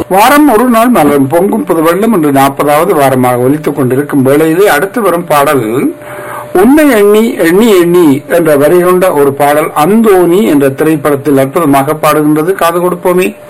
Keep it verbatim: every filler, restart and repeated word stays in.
வாரம் ஒரு நாள் மலரும் பொங்கும் புது வெள்ளம் என்று நாற்பதாவது வாரமாக ஒலித்துக் கொண்டிருக்கும் வேளையிலே அடுத்து வரும் பாடல் உன்னை எண்ணி எண்ணி எண்ணி என்ற வரி கொண்ட ஒரு பாடல் அந்தோணி என்ற திரைப்படத்தில் அற்புதமாக பாடுகின்றது. காது கொடுப்போமே.